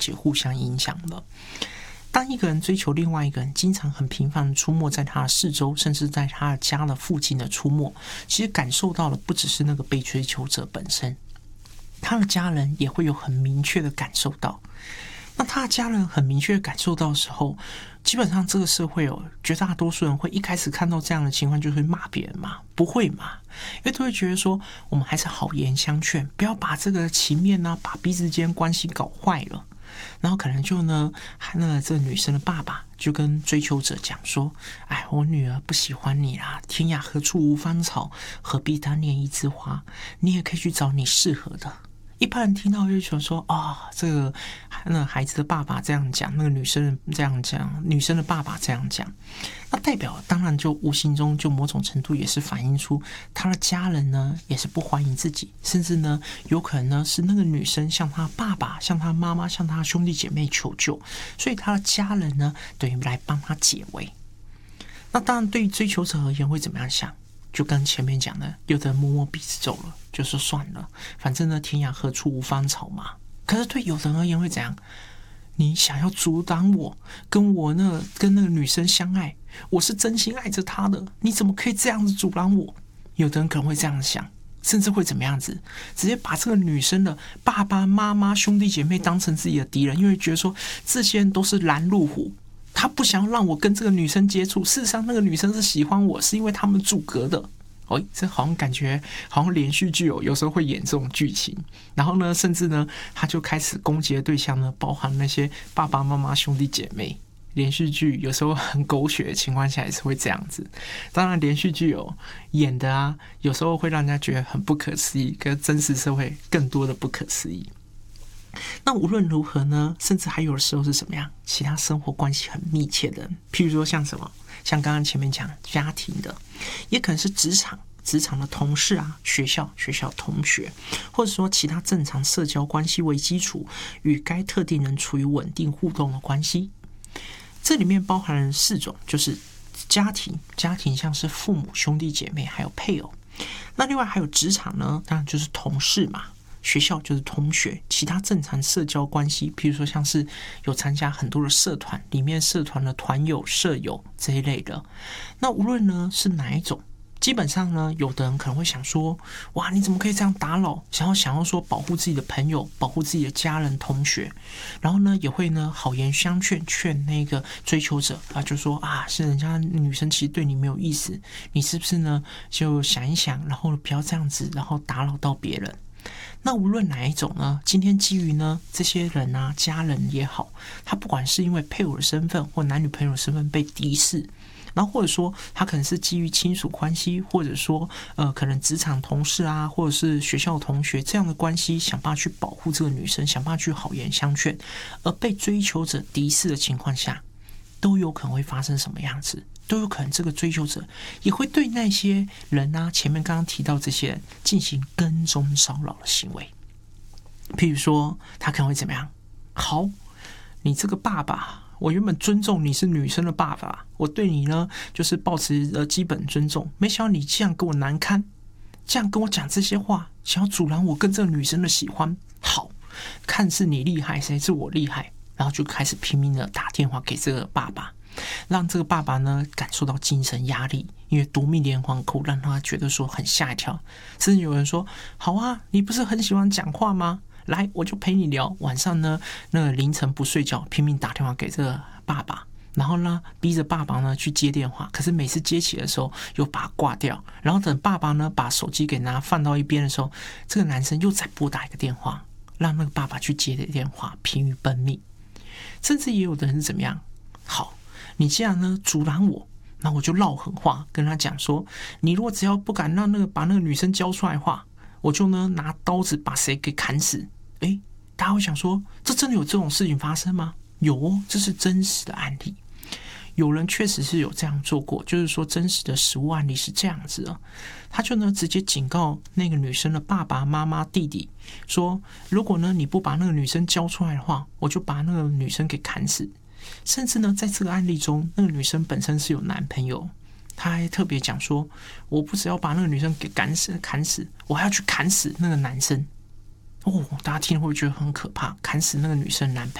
解、互相影响了。当一个人追求另外一个人，经常很频繁的出没在他的四周，甚至在他的家的附近的出没，其实感受到的不只是那个被追求者本身，他的家人也会有很明确的感受到。那他的家人很明确的感受到的时候，基本上这个社会绝大多数人会一开始看到这样的情况就会骂别人嘛？不会嘛？因为都会觉得说，我们还是好言相劝，不要把这个情面啊，把彼此间关系搞坏了。然后可能就呢，这个女生的爸爸就跟追求者讲说：“哎，我女儿不喜欢你啦，天涯何处无芳草，何必单恋一枝花？你也可以去找你适合的。”一般人听到就觉得说：“这个那孩子的爸爸这样讲，那个女生这样讲，女生的爸爸这样讲，那代表当然就无形中就某种程度也是反映出他的家人呢也是不欢迎自己，甚至呢有可能呢是那个女生向他爸爸、向他妈妈、向他兄弟姐妹求救，所以他的家人呢等于来帮他解围。那当然对于追求者而言会怎么样想？就跟前面讲的，有的人摸摸鼻子走了，就说算了，反正呢天涯何处无芳草嘛。可是对有的人而言会怎样？你想要阻挡我跟那个女生相爱，我是真心爱着她的，你怎么可以这样子阻挡我？有的人可能会这样想，甚至会怎么样子，直接把这个女生的爸爸妈妈、兄弟姐妹当成自己的敌人，因为觉得说这些人都是拦路虎，他不想让我跟这个女生接触，事实上那个女生是喜欢我，是因为他们阻隔的。这好像感觉好像连续剧有时候会演这种剧情，然后呢，甚至呢，他就开始攻击的对象呢，包含那些爸爸妈妈、兄弟姐妹。连续剧有时候很狗血的情况下也是会这样子。当然，连续剧演的啊，有时候会让人家觉得很不可思议，跟真实社会更多的不可思议。那无论如何呢，甚至还有的时候是什么样？其他生活关系很密切的人，譬如说像什么，像刚刚前面讲家庭的，也可能是职场的同事啊，学校同学，或者说其他正常社交关系为基础，与该特定人处于稳定互动的关系。这里面包含了4种，就是家庭像是父母、兄弟姐妹，还有配偶。那另外还有职场呢，当然就是同事嘛。学校就是同学，其他正常社交关系，譬如说像是有参加很多的社团，里面社团的团友、舍友这一类的。那无论呢是哪一种，基本上呢，有的人可能会想说：哇，你怎么可以这样打扰？想要说保护自己的朋友，保护自己的家人、同学，然后呢也会呢好言相劝，劝那个追求者啊，就说啊，是人家女生其实对你没有意思，你是不是呢就想一想，然后不要这样子，然后打扰到别人。那无论哪一种呢，今天基于呢这些人啊，家人也好，他不管是因为配偶的身份或男女朋友的身份被敌视，然后或者说他可能是基于亲属关系，或者说可能职场同事啊，或者是学校同学这样的关系，想办法去保护这个女生，想办法去好言相劝，而被追求者敌视的情况下，都有可能会发生什么样子？都有可能这个追求者也会对那些人啊，前面刚刚提到这些人进行跟踪骚扰的行为。譬如说他可能会怎么样？好，你这个爸爸，我原本尊重你是女生的爸爸，我对你呢就是抱持基本尊重，没想到你这样跟我难堪，这样跟我讲这些话，想要阻拦我跟这个女生的喜欢。好，看是你厉害，谁是我厉害？然后就开始拼命的打电话给这个爸爸，让这个爸爸呢感受到精神压力，因为夺命连环扣让他觉得说很吓一跳，甚至有人说：好啊，你不是很喜欢讲话吗？来，我就陪你聊。晚上呢，那个凌晨不睡觉，拼命打电话给这个爸爸，然后呢，逼着爸爸呢去接电话。可是每次接起的时候，又把他挂掉。然后等爸爸呢把手机给放到一边的时候，这个男生又再拨打一个电话，让那个爸爸去接的电话，疲于奔命。甚至也有的人是怎么样？好，你既然呢阻拦我，那我就撂狠话跟他讲说：你如果只要不敢让把那个女生交出来的话，我就呢拿刀子把谁给砍死。大家会想说，这真的有这种事情发生吗？有哦，这是真实的案例。有人确实是有这样做过，就是说真实的实务案例是这样子的。他就呢直接警告那个女生的爸爸妈妈弟弟说，如果呢你不把那个女生交出来的话，我就把那个女生给砍死。甚至呢在这个案例中，那个女生本身是有男朋友，他还特别讲说，我不只要把那个女生给砍死，我还要去砍死那个男生。大家听了会不会觉得很可怕？砍死那个女生男